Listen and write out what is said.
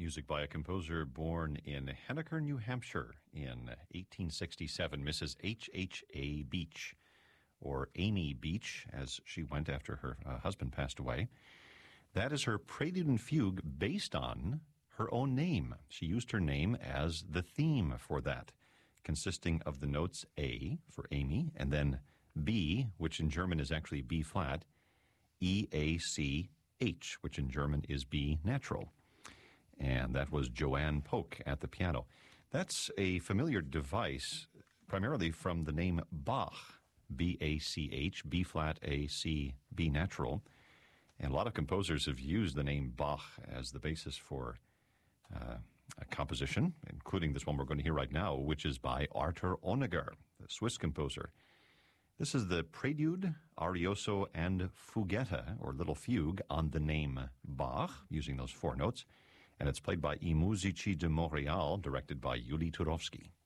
music by a composer born in Henniker, New Hampshire in 1867, Mrs. H.H.A. Beach, or Amy Beach, as she went after her husband passed away. That is her Prelude and Fugue based on her own name. She used her name as the theme for that, consisting of the notes A for Amy, and then B, which in German is actually B flat, E, A, C, H, which in German is B natural. And that was Joanne Polk at the piano. That's a familiar device, primarily from the name Bach, B-A-C-H, B flat, A, C, B natural. And a lot of composers have used the name Bach as the basis for a composition, including this one we're going to hear right now, which is by Arthur Honegger, the Swiss composer. This is the Prelude, Arioso, and Fuguetta, or Little Fugue, on the name Bach, using those four notes. And it's played by I Musici de Montréal, directed by Yuli Turovsky.